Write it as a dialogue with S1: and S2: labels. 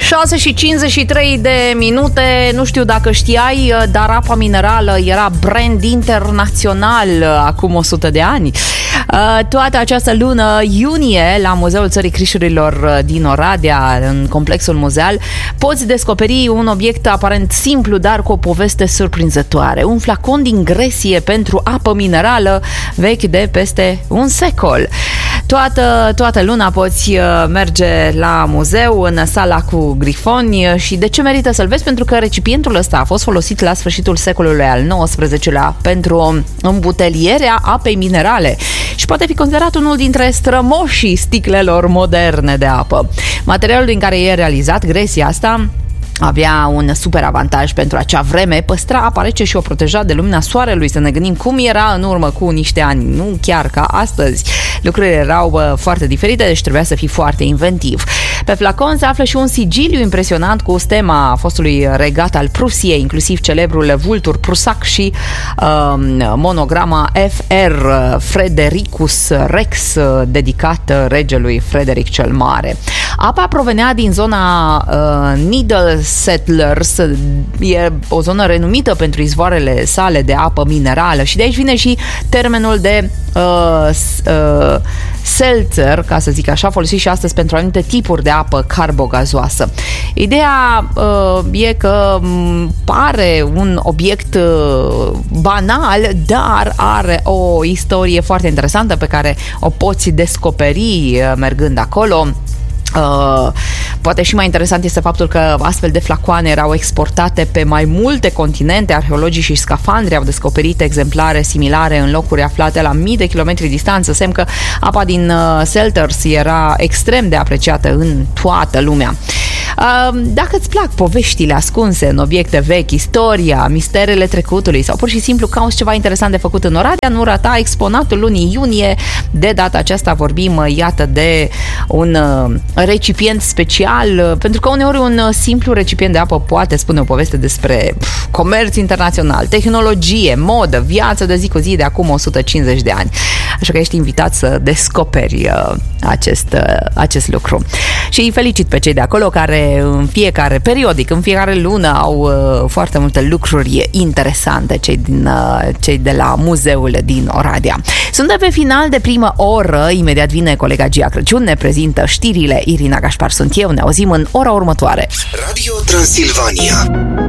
S1: 6:53 de minute. Nu știu dacă știai, dar apa minerală era brand internațional acum 100 de ani. Toată această lună iunie, la Muzeul Țării Crișurilor din Oradea, în complexul muzeal, poți descoperi un obiect aparent simplu, dar cu o poveste surprinzătoare. Un flacon din Grecie pentru apă minerală vechi de peste un secol. Toată luna poți merge la muzeu, în sala cu grifoni. Și de ce merită să-l vezi? Pentru că recipientul ăsta a fost folosit la sfârșitul secolului al XIX-lea pentru îmbutelierea apei minerale și poate fi considerat unul dintre strămoșii sticlelor moderne de apă. Materialul din care e realizat, gresia asta, avea un super avantaj pentru acea vreme: păstra apa rece și o proteja de lumina soarelui. Să ne gândim cum era în urmă cu niște ani, nu chiar ca astăzi. Lucrurile erau foarte diferite, deci trebuia să fii foarte inventiv. Pe flacon se află și un sigiliu impresionant cu stema fostului regat al Prusiei, inclusiv celebrul vultur prusac și monograma Fr. Fredericus Rex, dedicat regelui Frederic cel Mare. Apa provenea din zona Needle Settlers, e o zonă renumită pentru izvoarele sale de apă minerală și de aici vine și termenul de seltzer, ca să zic așa, folosit și astăzi pentru anumite tipuri de apă carbogazoasă. Ideea e că pare un obiect banal, dar are o istorie foarte interesantă pe care o poți descoperi mergând acolo. Poate și mai interesant este faptul că astfel de flacoane erau exportate pe mai multe continente. Arheologii și scafandri au descoperit exemplare similare în locuri aflate la mii de kilometri distanță, semn că apa din Selters era extrem de apreciată în toată lumea. Dacă îți plac poveștile ascunse în obiecte vechi, istoria, misterele trecutului sau pur și simplu cauți ceva interesant de făcut în Oradea, nu rata exponatul lunii iunie. De data aceasta vorbim, iată, de un recipient special, pentru că uneori un simplu recipient de apă poate spune o poveste despre comerț internațional, tehnologie, modă, viață de zi cu zi de acum 150 de ani. Așa că ești invitat să descoperi acest lucru. Și îi felicit pe cei de acolo care în fiecare lună au foarte multe lucruri interesante, cei de la muzeul din Oradea. Suntem pe final de primă oră, imediat vine colega Gia Crăciun, ne prezintă știrile. Irina Gașpar sunt eu, ne auzim în ora următoare.
S2: Radio Transilvania.